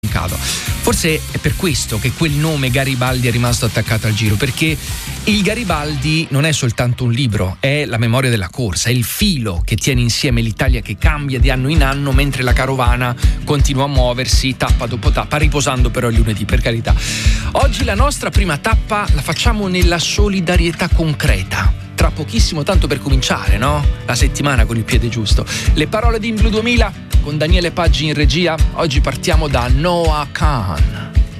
Forse è per questo che quel nome Garibaldi è rimasto attaccato al Giro, perché il Garibaldi non è soltanto un libro, è la memoria della corsa, è il filo che tiene insieme l'Italia, che cambia di anno in anno mentre la carovana continua a muoversi tappa dopo tappa, riposando però il lunedì, per carità. Oggi la nostra prima tappa la facciamo nella solidarietà concreta. Tra pochissimo, tanto per cominciare, no? La settimana con il piede giusto. Le parole di In Blu 2000 con Daniele Paggi in regia. Oggi partiamo da Noah Kahan.